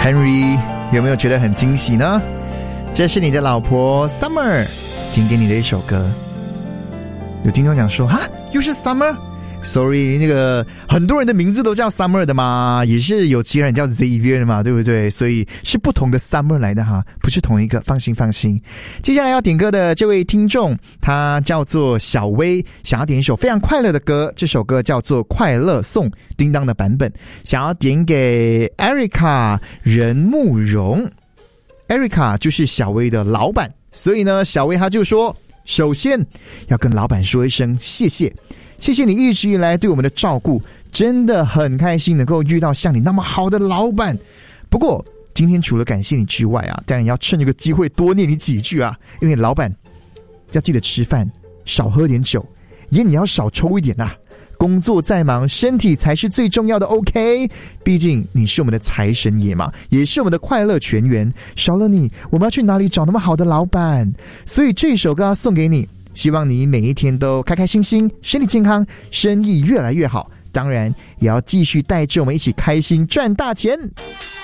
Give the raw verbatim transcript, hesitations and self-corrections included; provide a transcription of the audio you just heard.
Henry 有没有觉得很惊喜呢？这是你的老婆 Summer 听给你的一首歌。有听众讲说，哈，又是 Summer？Sorry， 那个很多人的名字都叫 Summer 的嘛，也是有其他人叫 Xavier 的嘛，对不对？所以是不同的 Summer 来的哈，不是同一个，放心放心。接下来要点歌的这位听众，他叫做小薇，想要点一首非常快乐的歌，这首歌叫做《快乐颂》，叮当的版本，想要点给 Erica 任慕容。Erica 就是小薇的老板，所以呢，小薇他就说，首先要跟老板说一声谢谢。谢谢你一直以来对我们的照顾，真的很开心能够遇到像你那么好的老板。不过今天除了感谢你之外啊，当然要趁这个机会多念你几句啊，因为老板要记得吃饭，少喝点酒，烟你要少抽一点啊。工作再忙，身体才是最重要的 OK， 毕竟你是我们的财神爷嘛，也是我们的快乐泉源，少了你我们要去哪里找那么好的老板？所以这首歌要送给你，希望你每一天都开开心心，身体健康，生意越来越好，当然也要继续带着我们一起开心赚大钱。